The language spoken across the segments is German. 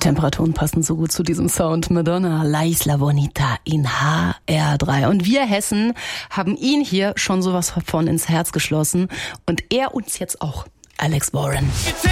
Temperaturen passen so gut zu diesem Sound. Madonna, La Isla Bonita in HR3. Und wir Hessen haben ihn hier schon sowas von ins Herz geschlossen. Und er uns jetzt auch. Alex Warren.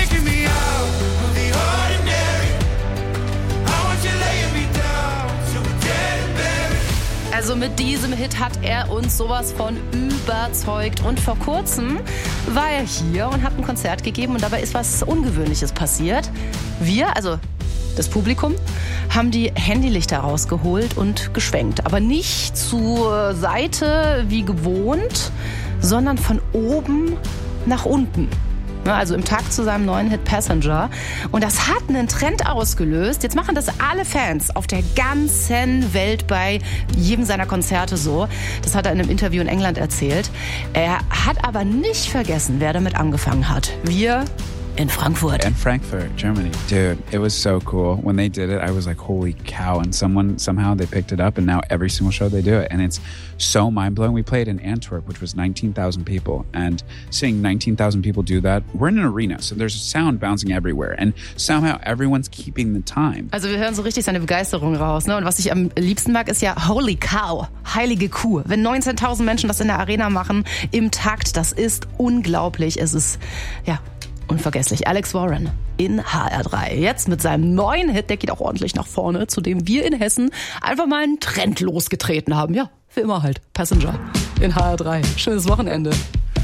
Also mit diesem Hit hat er uns sowas von überzeugt. Und vor kurzem war er hier und hat ein Konzert gegeben und dabei ist was Ungewöhnliches passiert. Wir, also das Publikum, haben die Handylichter rausgeholt und geschwenkt. Aber nicht zur Seite wie gewohnt, sondern von oben nach unten. Also im Takt zu seinem neuen Hit Passenger. Und das hat einen Trend ausgelöst. Jetzt machen das alle Fans auf der ganzen Welt bei jedem seiner Konzerte so. Das hat er in einem Interview in England erzählt. Er hat aber nicht vergessen, wer damit angefangen hat. Wir in Frankfurt. In Frankfurt, Germany. Dude, it was so cool. When they did it, I was like, holy cow. And somehow they picked it up and now every single show they do it. And it's so mind-blowing. We played in Antwerp, which was 19,000 people. And seeing 19,000 people do that, we're in an arena, so there's sound bouncing everywhere. And somehow everyone's keeping the time. Also wir hören so richtig seine Begeisterung raus. Ne? Und was ich am liebsten mag, ist ja holy cow, heilige Kuh. Wenn 19.000 Menschen das in der Arena machen, im Takt, das ist unglaublich. Es ist, ja, unvergesslich. Alex Warren in HR3. Jetzt mit seinem neuen Hit, der geht auch ordentlich nach vorne, zu dem wir in Hessen einfach mal einen Trend losgetreten haben. Ja, für immer halt. Passenger in HR3. Schönes Wochenende.